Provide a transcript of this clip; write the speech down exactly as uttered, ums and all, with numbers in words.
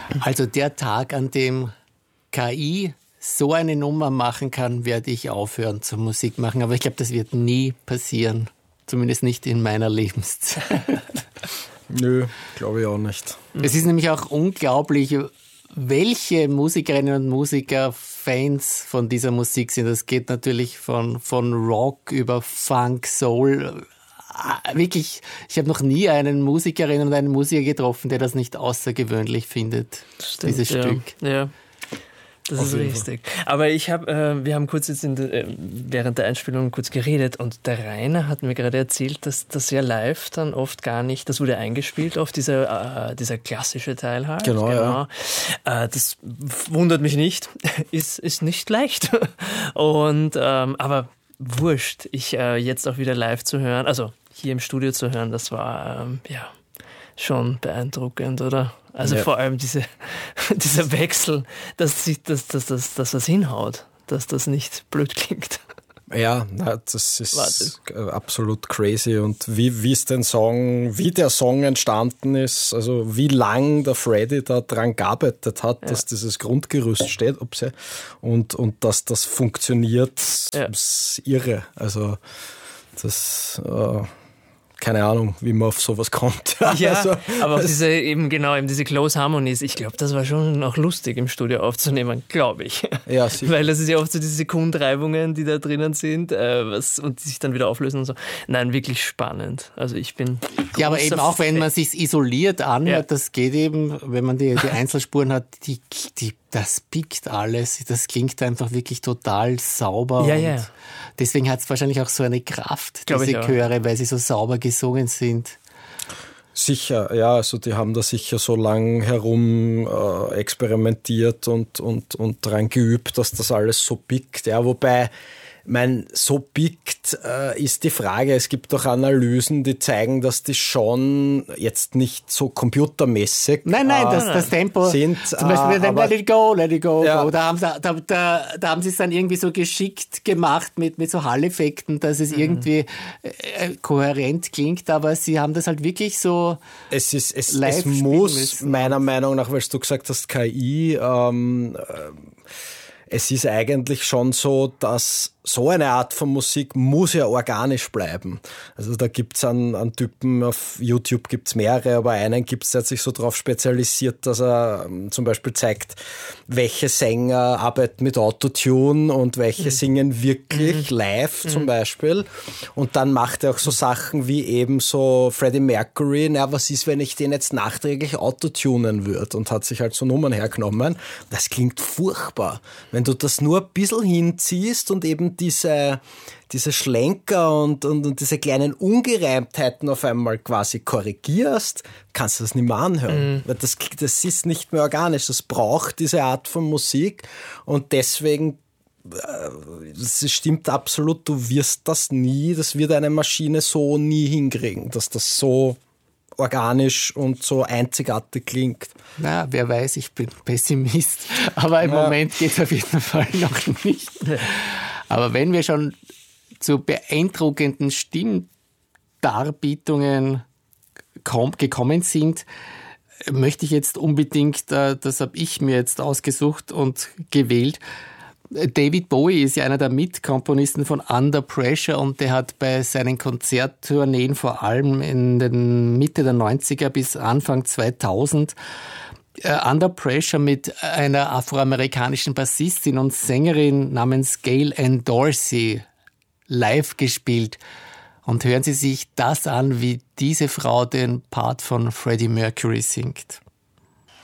Also der Tag, an dem K I so eine Nummer machen kann, werde ich aufhören zu Musik machen. Aber ich glaube, das wird nie passieren. Zumindest nicht in meiner Lebenszeit. Nö, glaube ich auch nicht. Es ist nämlich auch unglaublich, welche Musikerinnen und Musiker Fans von dieser Musik sind. Das geht natürlich von, von Rock über Funk, Soul. Wirklich, ich habe noch nie einen Musikerinnen und einen Musiker getroffen, der das nicht außergewöhnlich findet, Stimmt, dieses ja. Stück. Ja. Das Auf ist richtig. Fall. Aber ich habe, äh, wir haben kurz jetzt in de, äh, während der Einspielung kurz geredet und der Rainer hat mir gerade erzählt, dass das ja live dann oft gar nicht, das wurde eingespielt auf dieser, äh, dieser klassische Teil halt. Genau, genau. Ja. Äh, das wundert mich nicht, ist, ist nicht leicht. Und, ähm, aber wurscht, ich äh, jetzt auch wieder live zu hören, also hier im Studio zu hören, das war, ähm, ja, schon beeindruckend, oder? Also ja. Vor allem diese, dieser Wechsel, dass, sich, dass, dass, dass, dass das hinhaut, dass das nicht blöd klingt. Ja, das ist Warte. absolut crazy. Und wie, wie ist den Song, wie der Song entstanden ist, also wie lang der Freddy da dran gearbeitet hat, ja. dass dieses Grundgerüst steht, ob sie, und, und dass das funktioniert, ja. ist irre. Also das äh, keine Ahnung, wie man auf sowas kommt. Ja, also, aber auch diese eben genau eben diese Close Harmonies, ich glaube, das war schon auch lustig im Studio aufzunehmen, glaube ich. Ja, sicher. Weil das ist ja oft so diese Sekundreibungen, die da drinnen sind, äh, was, und die sich dann wieder auflösen und so. Nein, wirklich spannend. Also ich bin Ja, aber eben auch, wenn man sich isoliert anhört, ja. das geht eben, wenn man die, die Einzelspuren hat, die, die, das pickt alles. Das klingt einfach wirklich total sauber. Ja, und ja. Deswegen hat es wahrscheinlich auch so eine Kraft, Glaub diese Chöre, weil sie so sauber gesungen sind. Sicher, ja, also die haben da sicher so lang herum äh, experimentiert und, und, und dran geübt, dass das alles so pickt. Ja, wobei, mein, so pickt äh, ist die Frage, es gibt auch Analysen, die zeigen, dass die schon jetzt nicht so computermäßig Nein, nein, äh, das, das Tempo sind. Zum Beispiel äh, dem Let It Go, Let It Go, ja. go. Da, haben sie, da, da, da haben sie es dann irgendwie so geschickt gemacht mit, mit so Hall-Effekten, dass es mhm. irgendwie äh, kohärent klingt, aber sie haben das halt wirklich so es ist, es, live es muss müssen. Meiner Meinung nach, weil du gesagt hast, K I, ähm, äh, es ist eigentlich schon so, dass so eine Art von Musik muss ja organisch bleiben. Also da gibt's einen, einen Typen, auf YouTube gibt's mehrere, aber einen gibt's, der hat sich so darauf spezialisiert, dass er ähm, zum Beispiel zeigt, welche Sänger arbeiten mit Autotune und welche mhm. singen wirklich mhm. live zum mhm. Beispiel. Und dann macht er auch so Sachen wie eben so Freddie Mercury, na, was ist, wenn ich den jetzt nachträglich autotunen würde, und hat sich halt so Nummern hergenommen. Das klingt furchtbar. Wenn du das nur ein bisschen hinziehst und eben diese, diese Schlenker und, und, und diese kleinen Ungereimtheiten auf einmal quasi korrigierst, kannst du das nicht mehr anhören. Mhm. Weil das, das ist nicht mehr organisch. Das braucht diese Art von Musik, und deswegen, es stimmt absolut, du wirst das nie, das wird eine Maschine so nie hinkriegen, dass das so organisch und so einzigartig klingt. Na, wer weiß, ich bin Pessimist. Aber im ja. Moment geht es auf jeden Fall noch nicht. Aber wenn wir schon zu beeindruckenden Stimmdarbietungen gekommen sind, möchte ich jetzt unbedingt, das habe ich mir jetzt ausgesucht und gewählt, David Bowie ist ja einer der Mitkomponisten von Under Pressure, und der hat bei seinen Konzerttourneen vor allem in den Mitte der neunziger bis Anfang zweitausend äh, Under Pressure mit einer afroamerikanischen Bassistin und Sängerin namens Gail Ann Dorsey live gespielt. Und hören Sie sich das an, wie diese Frau den Part von Freddie Mercury singt.